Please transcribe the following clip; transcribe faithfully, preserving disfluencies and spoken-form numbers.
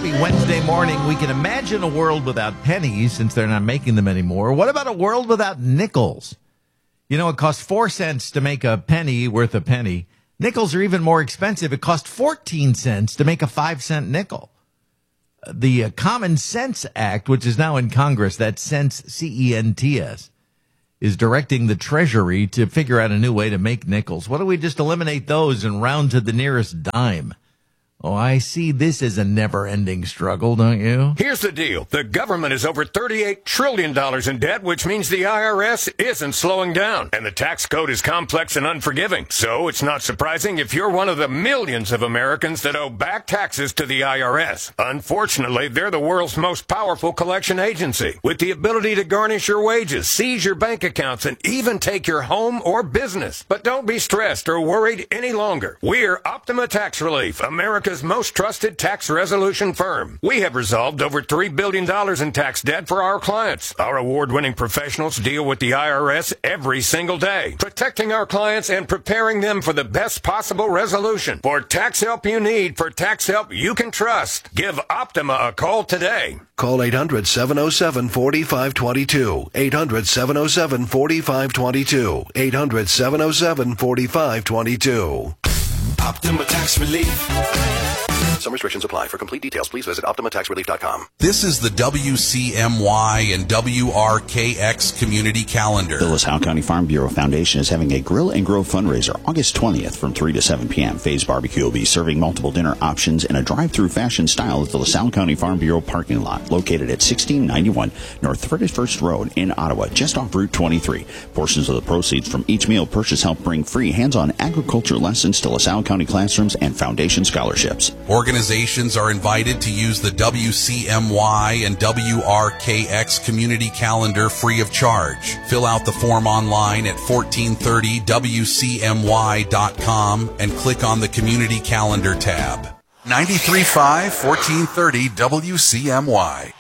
happy Wednesday morning. We can imagine a world without pennies since they're not making them anymore. What about a world without nickels? You know, it costs four cents to make a penny worth a penny. Nickels are even more expensive. It costs fourteen cents to make a five cent nickel. The uh, Common Sense Act, which is now in Congress, that Sense, C E N T S, is directing the Treasury to figure out a new way to make nickels. Why don't we just eliminate those and round to the nearest dime? Oh, I see this as a never-ending struggle, don't you? Here's the deal. The government is over thirty-eight trillion dollars in debt, which means the I R S isn't slowing down. And the tax code is complex and unforgiving. So it's not surprising if you're one of the millions of Americans that owe back taxes to the I R S. Unfortunately, they're the world's most powerful collection agency, with the ability to garnish your wages, seize your bank accounts, and even take your home or business. But don't be stressed or worried any longer. We're Optima Tax Relief, America's most trusted tax resolution firm. We have resolved over three billion dollars in tax debt for our clients. Our award-winning professionals deal with the I R S every single day, protecting our clients and preparing them for the best possible resolution. For tax help you need, for tax help you can trust, give Optima a call today. Call eight hundred, seven oh seven, four five two two. eight hundred, seven oh seven, four five two two. eight hundred, seven oh seven, four five two two. Optima Tax Relief. Some restrictions apply. For complete details, please visit optima tax relief dot com. This is the W C M Y and W R K X Community Calendar. The LaSalle County Farm Bureau Foundation is having a Grill and Grow fundraiser August twentieth from three to seven p.m. Faye's Barbecue will be serving multiple dinner options in a drive-through fashion style at the LaSalle County Farm Bureau parking lot located at sixteen ninety-one North thirty-first Road in Ottawa, just off Route twenty-three. Portions of the proceeds from each meal purchase help bring free hands-on agriculture lessons to LaSalle County classrooms and foundation scholarships. Organizations are invited to use the W C M Y and W R K X Community Calendar free of charge. Fill out the form online at fourteen thirty W C M Y dot com and click on the Community Calendar tab. ninety-three point five, fourteen thirty W C M Y.